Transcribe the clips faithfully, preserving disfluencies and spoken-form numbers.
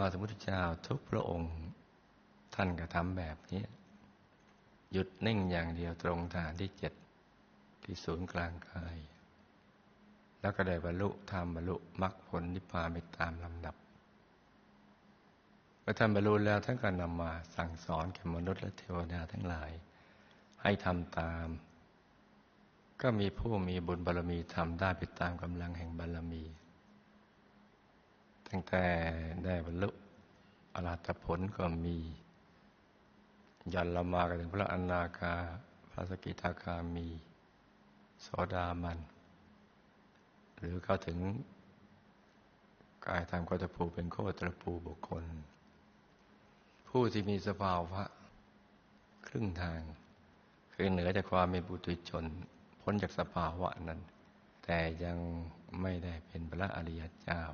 สัมพุทธเจ้าทุกพระองค์ท่านก็ทำแบบนี้หยุดนิ่งอย่างเดียวตรงฐานที่เจ็ดที่ศูนย์กลางกายแล้วก็ได้บรรลุธรรมบรรลุมรรคผลนิพพานไปตามลำดับเมื่อท่านบรรลุแล้วท่านก็นำมาสั่งสอนแก่มนุษย์และเทวดาทั้งหลายให้ทำตามก็มีผู้มีบุญบารมีทำได้ไปตามกำลังแห่งบารมีตั้งแต่ได้บรรลุอรหัตผลก็มียันละมากันถึงพระอนาคาพระสกิทาคามีโสดาบันหรือเข้าถึงกายธรรมโคตภูเป็นโคตรภูบุคคลผู้ที่มีสภาวะครึ่งทางคือเหนือจากความเป็นปุถุชนพ้นจากสภาวะนั้นแต่ยังไม่ได้เป็นพระอริยเจ้า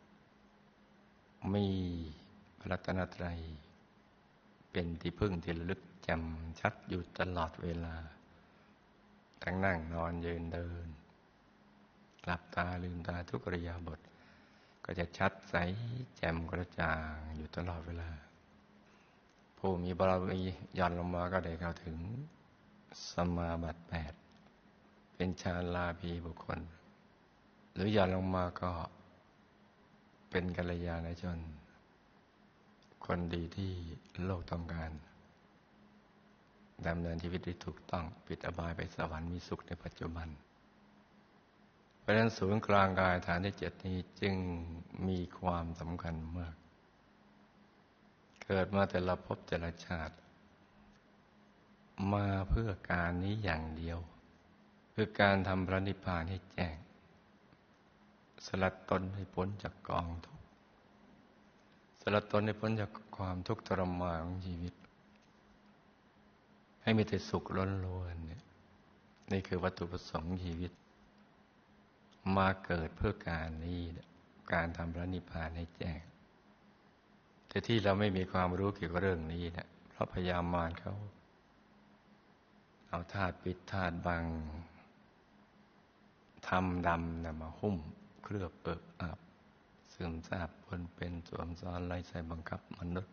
มีพระรัตนตรัยเป็นที่พึ่งที่ระลึกแจ่มชัดอยู่ตลอดเวลาทั้งนั่งนอนยืนเดินหลับตาลืมตาทุกอิริยาบถก็จะชัดใสแจ่มกระจ่างอยู่ตลอดเวลาผู้มีบารมีหย่อนลงมาก็ได้เข้าถึงสมาบัติแปดเป็นฌานลาภีบุคคลหรือหย่อนลงมาก็เป็นกัลยาณชนคนดีที่โลกต้องการดำเนินชีวิตที่ถูกต้องปิดอบายไปสวรรค์มีสุขในปัจจุบันเพราะฉะนั้นศูนย์กลางกายฐานที่เจ็ดนี้จึงมีความสำคัญมากเกิดมาแต่ละภพแต่ละชาติมาเพื่อการนี้อย่างเดียวคือการทำพระนิพพานให้แจ้งสลัดตนให้พ้นจากกองทุกข์สลัดตนให้พ้นจากความทุกข์ทรมานของชีวิตให้มีแต่สุขล้วนๆเนี่ยนี่คือวัตถุประสงค์ชีวิตมาเกิดเพื่อการนี้การทำพระนิพพานให้แจ้งแต่ที่เราไม่มีความรู้เกี่ยวกับเรื่องนี้เนี่ยเพราะพยายามมารเขาเอาธาตุปิดธาตุบังทำดำนำมาหุ้มเคลือบเปิบอับซึมซาบปนเป็นสวมซ้อนไล่ใส่บังคับมนุษย์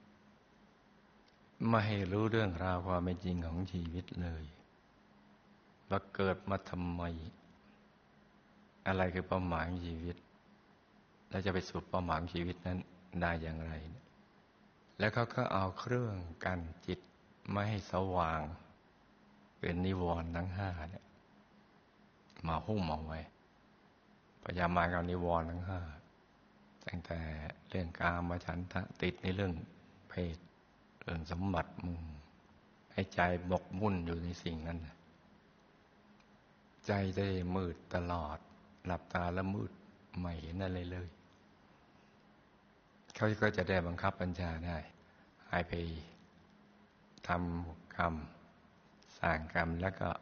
ไม่ให้รู้เรื่องราวความเป็นจริงของชีวิตเลยว่าเกิดมาทำไมอะไรคือเป้าหมายของชีวิตแล้วจะไปสู่เป้าหมายของชีวิตนั้นได้อย่างไรแล้วเขาก็เอาเครื่องกั้นจิตไม่ให้สว่างเป็นนิวรณ์ทั้งห้าเนี่ยมาหุ้มเอาไว้พยายามมาเอานิวรณ์ทั้งห้าตั้งแต่เรื่องกามฉันทะติดในเรื่องเพศเรื่องสมบัติมึงให้ใจหมกมุ่นอยู่ในสิ่งนั้นใจจะได้มืดตลอดหลับตาแล้วมืดไม่เห็นอะไรเลยเขาก็จะได้บังคับบัญชาได้ให้ไปทำกรรมสร้างกรรมแล้วก็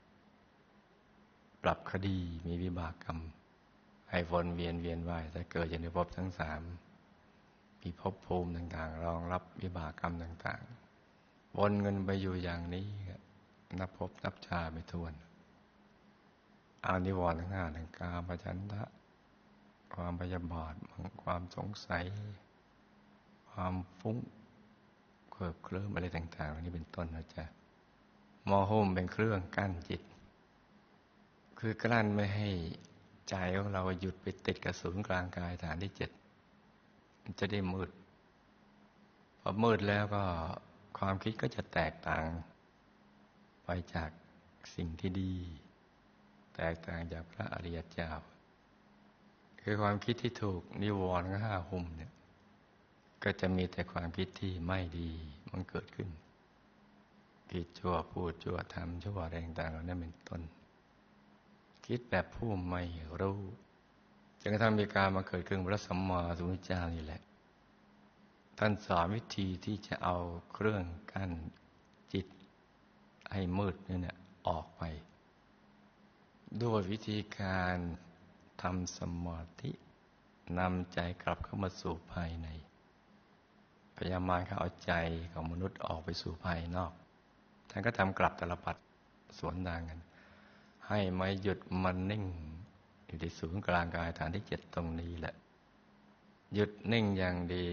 ปรับคดีมีวิบากกรรมให้วนเวียนเวียนว่ายแต่เกิดอยู่ในภพทั้งสามมีภพภูมิต่างๆรองรับวิบากกรรมต่างๆวนเงินไปอยู่อย่างนี้นับภพนับชาติไม่ถ้วนเอานิวรณ์ทั้งห้าทั้งกามฉันทะความพยาบาทความสงสัยความฟุ้งเคลิบเคลิ้มอะไรต่างๆเหล่านี้เป็นต้นนะจ๊ะมอหุ้มเป็นเครื่องกั้นจิตคือกลั้นไม่ให้ใจของเราหยุดไปติดกับศูนย์กลางกายฐานที่เจ็ดมันจะได้มืดพอมืดแล้วก็ความคิดก็จะแตกต่างไปจากสิ่งที่ดีแตกต่างจากพระอริยเจ้าคือความคิดที่ถูกนิวรณ์ห้าหุ้มเนี่ยก็จะมีแต่ความคิดที่ไม่ดีมันเกิดขึ้นคิดชั่วพูดชั่วทำชั่วอะไรต่างๆเหล่านั้นเป็นต้นคิดแบบผู้ไม่รู้จนกระทั่งมีการมาเกิดขึ้นพระสัมมาสัมพุทธเจ้านี่แหละท่านสอนวิธีที่จะเอาเครื่องกั้นจิตให้มืดนี่เนี่ยออกไปด้วยวิธีการทำสมาธินำใจกลับเข้ามาสู่ภายในพยายามเขาเอาใจของมนุษย์ออกไปสู่ภายนอกท่านก็ทำกลับตลปัดสวนทางกันให้ไม่หยุดมันนิ่งอยู่ที่ศูนย์กลางกายฐานที่เจ็ดตรงนี้แหละหยุดนิ่งอย่างเดี